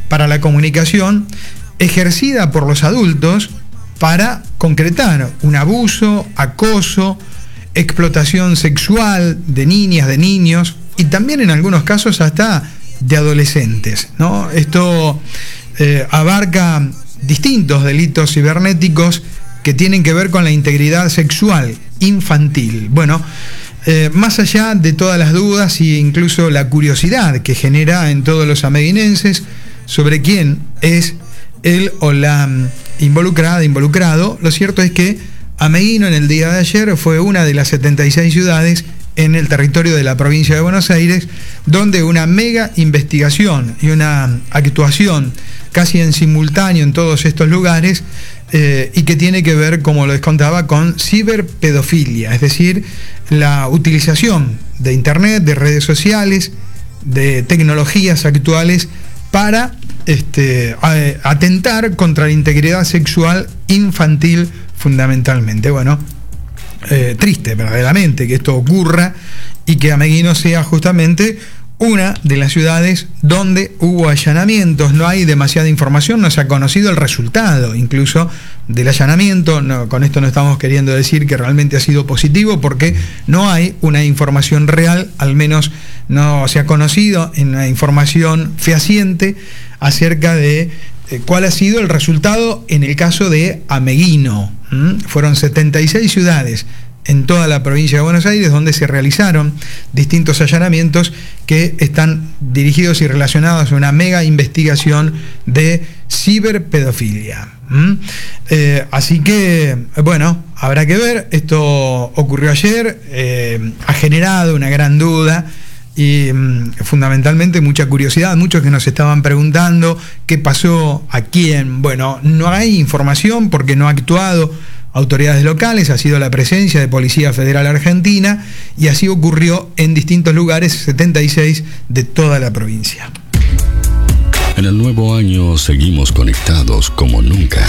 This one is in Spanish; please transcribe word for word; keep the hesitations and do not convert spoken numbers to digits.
para la comunicación ejercida por los adultos para concretar un abuso, acoso, explotación sexual de niñas, de niños y también en algunos casos hasta de adolescentes, ¿no? Esto eh, abarca distintos delitos cibernéticos que tienen que ver con la integridad sexual infantil. Bueno, eh, más allá de todas las dudas e incluso la curiosidad que genera en todos los ameguinenses sobre quién es él o la involucrada, involucrado, lo cierto es que Ameguino en el día de ayer fue una de las setenta y seis ciudades en el territorio de la provincia de Buenos Aires donde una mega investigación y una actuación casi en simultáneo en todos estos lugares eh, y que tiene que ver, como les contaba, con ciberpedofilia, es decir, la utilización de internet, de redes sociales, de tecnologías actuales para este, atentar contra la integridad sexual infantil fundamentalmente. Bueno, eh, triste verdaderamente que esto ocurra y que Ameguino sea justamente una de las ciudades donde hubo allanamientos. No hay demasiada información, no se ha conocido el resultado incluso del allanamiento. No, con esto no estamos queriendo decir que realmente ha sido positivo, porque no hay una información real, al menos no se ha conocido una información fehaciente acerca de eh, cuál ha sido el resultado en el caso de Ameguino. ¿Mm? Fueron setenta y seis ciudades en toda la provincia de Buenos Aires donde se realizaron distintos allanamientos que están dirigidos y relacionados a una mega investigación de ciberpedofilia. ¿Mm? Eh, así que, bueno, habrá que ver. Esto ocurrió ayer, eh, ha generado una gran duda y mm, fundamentalmente mucha curiosidad. Muchos que nos estaban preguntando qué pasó, a quién. Bueno, no hay información porque no ha actuado autoridades locales, ha sido la presencia de Policía Federal Argentina y así ocurrió en distintos lugares, setenta y seis de toda la provincia. En el nuevo año seguimos conectados como nunca.